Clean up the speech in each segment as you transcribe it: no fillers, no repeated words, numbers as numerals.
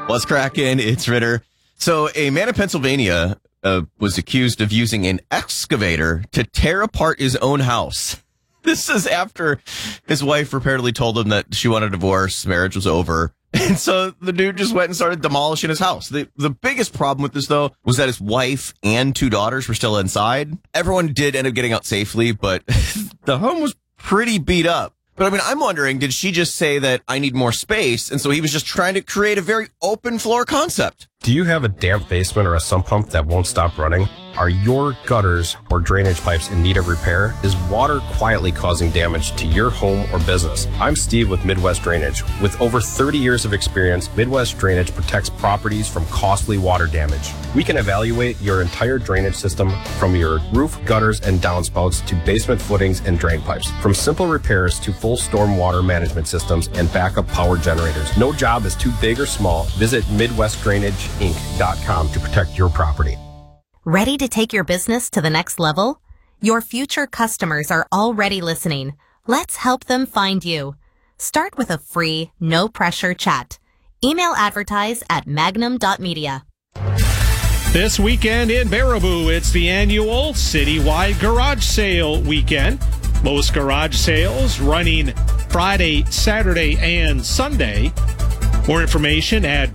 What's cracking? It's Ritter. So a man in Pennsylvania was accused of using an excavator to tear apart his own house. This is after his wife reportedly told him that she wanted a divorce, marriage was over. And so the dude just went and started demolishing his house. The biggest problem with this, though, was that his wife and 2 daughters were still inside. Everyone did end up getting out safely, but the home was pretty beat up. But I mean, I'm wondering, did she just say that I need more space? And so he was just trying to create a very open floor concept. Do you have a damp basement or a sump pump that won't stop running? Are your gutters or drainage pipes in need of repair? Is water quietly causing damage to your home or business? I'm Steve with Midwest Drainage. With over 30 years of experience, Midwest Drainage protects properties from costly water damage. We can evaluate your entire drainage system from your roof, gutters, and downspouts to basement footings and drain pipes. From simple repairs to full storm water management systems and backup power generators. No job is too big or small. Visit MidwestDrainageInc.com to protect your property. Ready to take your business to the next level? Your future customers are already listening. Let's help them find you. Start with a free, no-pressure chat. Email advertise at magnum.media. This weekend in Baraboo, it's the annual citywide garage sale weekend. Most garage sales running Friday, Saturday, and Sunday. More information at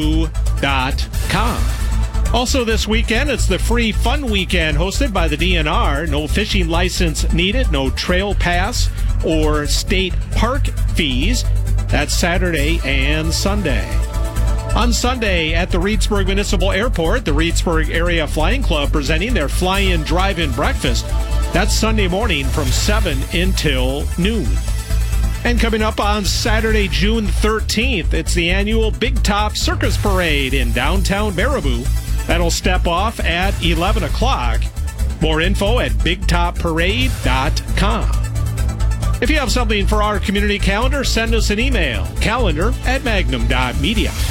baraboo.com. Also this weekend, it's the free fun weekend hosted by the DNR. No fishing license needed, no trail pass or state park fees. That's Saturday and Sunday. On Sunday at the Reedsburg Municipal Airport, the Reedsburg Area Flying Club presenting their fly-in drive-in breakfast. That's Sunday morning from 7 until noon. And coming up on Saturday, June 13th, it's the annual Big Top Circus Parade in downtown Baraboo. That'll step off at 11 o'clock. More info at bigtopparade.com. If you have something for our community calendar, send us an email, calendar@magnum.media.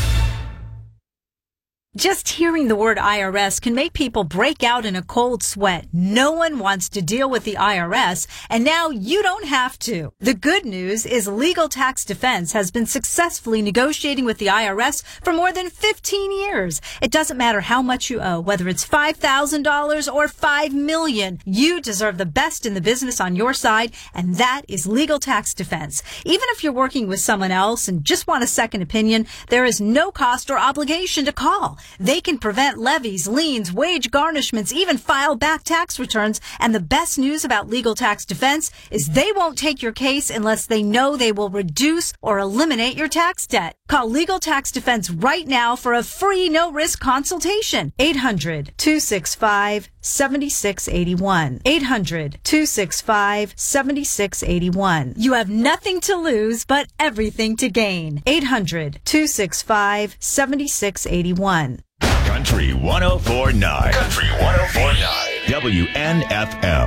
Just hearing the word IRS can make people break out in a cold sweat. No one wants to deal with the IRS, and now you don't have to. The good news is Legal Tax Defense has been successfully negotiating with the IRS for more than 15 years. It doesn't matter how much you owe, whether it's $5,000 or $5 million. You deserve the best in the business on your side, and that is Legal Tax Defense. Even if you're working with someone else and just want a second opinion, there is no cost or obligation to call. They can prevent levies, liens, wage garnishments, even file back tax returns. And the best news about Legal Tax Defense is they won't take your case unless they know they will reduce or eliminate your tax debt. Call Legal Tax Defense right now for a free no-risk consultation. 800-265-7681. 800-265-7681. You have nothing to lose but everything to gain. 800-265-7681. Country 104.9. Country 104.9. WNFL.